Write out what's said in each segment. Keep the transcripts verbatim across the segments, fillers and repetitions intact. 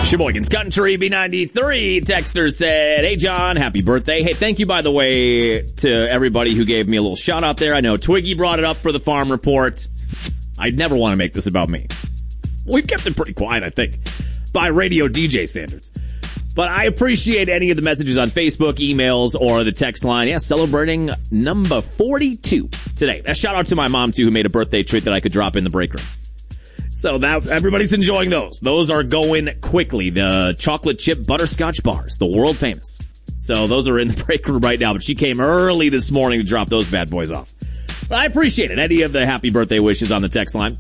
Sheboygan's Country B ninety-three. Texter said, hey, John, happy birthday. Hey, thank you, by the way, to everybody who gave me a little shout out there. I know Twiggy brought it up for the farm report. I'd never want to make this about me. We've kept it pretty quiet, I think, by radio D J standards. But I appreciate any of the messages on Facebook, emails, or the text line. Yeah, celebrating number forty-two today. A shout out to my mom, too, who made a birthday treat that I could drop in the break room. So that everybody's enjoying those. Those are going quickly. The chocolate chip butterscotch bars, the world famous. So those are in the break room right now. But she came early this morning to drop those bad boys off. But I appreciate it. Any of the happy birthday wishes on the text line.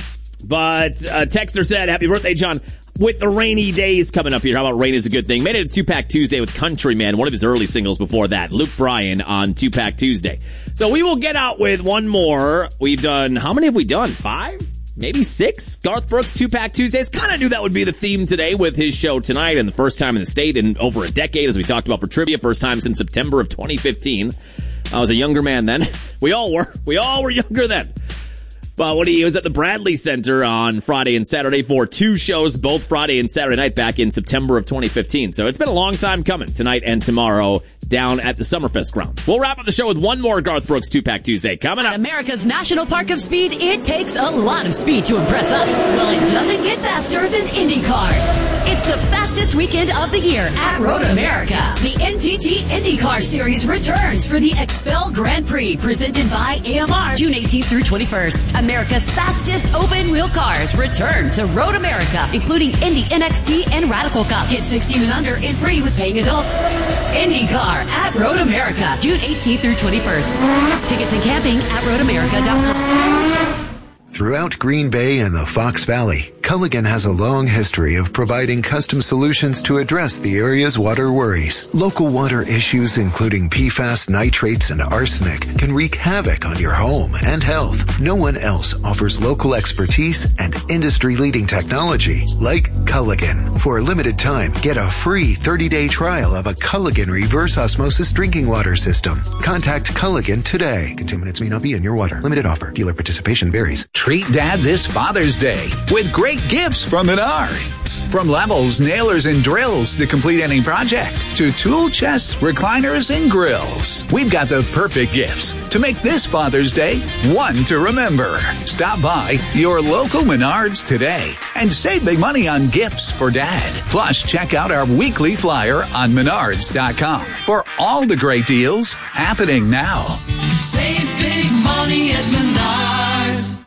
But uh, Texter said, happy birthday, John. With the rainy days coming up here, how about rain is a good thing? Made it a two-pack Tuesday with Countryman, one of his early singles before that. Luke Bryan on two-pack Tuesday. So we will get out with one more. We've done, how many have we done? Five? Maybe six? Garth Brooks two-pack Tuesdays. Kind of knew that would be the theme today with his show tonight, and the first time in the state in over a decade, as we talked about for trivia. First time since September of twenty fifteen. I was a younger man then. We all were. We all were younger then. But when he was at the Bradley Center on Friday and Saturday for two shows, both Friday and Saturday night back in September of twenty fifteen. So it's been a long time coming, tonight and tomorrow down at the Summerfest grounds. We'll wrap up the show with one more Garth Brooks two-pack Tuesday coming up. At America's National Park of Speed, it takes a lot of speed to impress us. Well, it doesn't get faster than IndyCar. It's the fastest weekend of the year at Road America. The N T T IndyCar Series returns for the Expel Grand Prix, presented by A M R, June eighteenth through twenty-first. America's fastest open-wheel cars return to Road America, including Indy N X T and Radical Cup. Hit sixteen and under and free with paying adults. IndyCar at Road America, June eighteenth through twenty-first. Tickets and camping at road america dot com. Throughout Green Bay and the Fox Valley, Culligan has a long history of providing custom solutions to address the area's water worries. Local water issues, including P FAS, nitrates, and arsenic, can wreak havoc on your home and health. No one else offers local expertise and industry-leading technology like Culligan. For a limited time, get a free thirty-day trial of a Culligan reverse osmosis drinking water system. Contact Culligan today. Contaminants may not be in your water. Limited offer. Dealer participation varies. Treat Dad this Father's Day with great gifts from Menards. From levels, nailers, and drills to complete any project, to tool chests, recliners, and grills. We've got the perfect gifts to make this Father's Day one to remember. Stop by your local Menards today and save big money on gifts for Dad. Plus, check out our weekly flyer on menards dot com for all the great deals happening now. Save big money at Menards.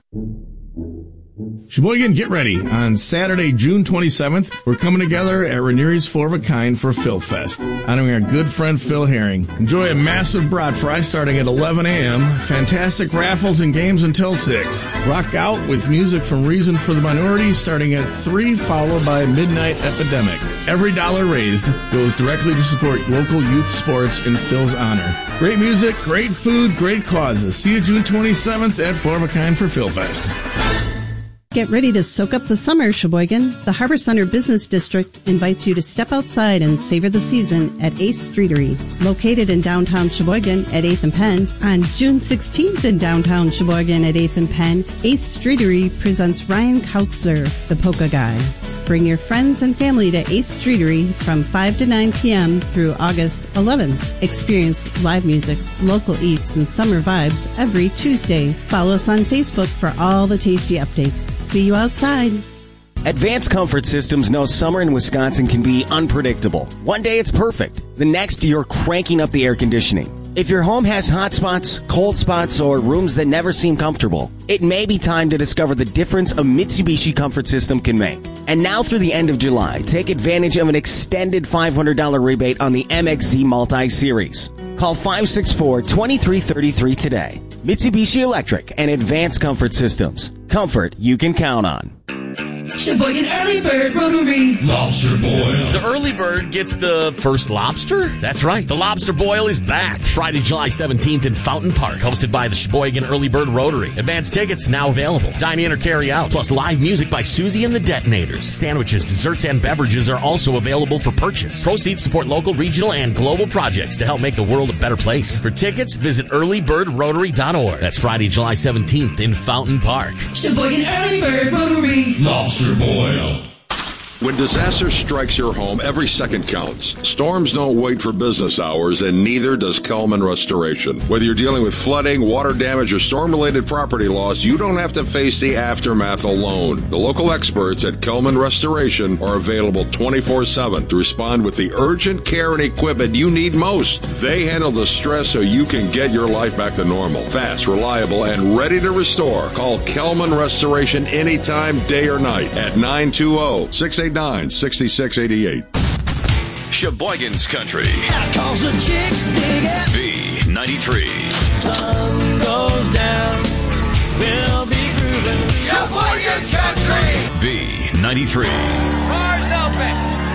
Sheboygan, get ready. On Saturday, June twenty-seventh, we're coming together at Ranieri's Four of a Kind for Phil Fest, honoring our good friend Phil Herring. Enjoy a massive brat fry starting at eleven a.m., fantastic raffles and games until six. Rock out with music from Reason for the Minority starting at three, followed by Midnight Epidemic. Every dollar raised goes directly to support local youth sports in Phil's honor. Great music, great food, great causes. See you June twenty-seventh at Four of a Kind for Phil Fest. Get ready to soak up the summer, Sheboygan. The Harbor Center Business District invites you to step outside and savor the season at Ace Streetery. Located in downtown Sheboygan at eighth and Penn, on June sixteenth in downtown Sheboygan at eighth and Penn, Ace Streetery presents Ryan Kautzer, the Polka Guy. Bring your friends and family to Ace Streetery from five to nine p.m. through August eleventh. Experience live music, local eats, and summer vibes every Tuesday. Follow us on Facebook for all the tasty updates. See you outside. Advanced Comfort Systems knows summer in Wisconsin can be unpredictable. One day it's perfect. The next, you're cranking up the air conditioning. If your home has hot spots, cold spots, or rooms that never seem comfortable, it may be time to discover the difference a Mitsubishi Comfort System can make. And now through the end of July, take advantage of an extended five hundred dollars rebate on the M X Z Multi-Series. Call five six four, two three three three today. Mitsubishi Electric and Advanced Comfort Systems. Comfort you can count on. Sheboygan Early Bird Rotary. Lobster Boil. The Early Bird gets the first lobster? That's right. The Lobster Boil is back. Friday, July seventeenth in Fountain Park, hosted by the Sheboygan Early Bird Rotary. Advanced tickets now available. Dine in or carry out, plus live music by Susie and the Detonators. Sandwiches, desserts, and beverages are also available for purchase. Proceeds support local, regional, and global projects to help make the world a better place. For tickets, visit early bird rotary dot org. That's Friday, July seventeenth in Fountain Park. Sheboygan Early Bird Rotary. Lobster Boil. When disaster strikes your home, every second counts. Storms don't wait for business hours, and neither does Kelman Restoration. Whether you're dealing with flooding, water damage, or storm-related property loss, you don't have to face the aftermath alone. The local experts at Kelman Restoration are available twenty-four seven to respond with the urgent care and equipment you need most. They handle the stress so you can get your life back to normal. Fast, reliable, and ready to restore. Call Kelman Restoration anytime, day or night, at nine two zero, six eight nine, six six eight eight. Sheboygan's Country. B ninety-three. Sun goes down, we'll be grooving. Sheboygan's Country. B ninety-three. Cars open.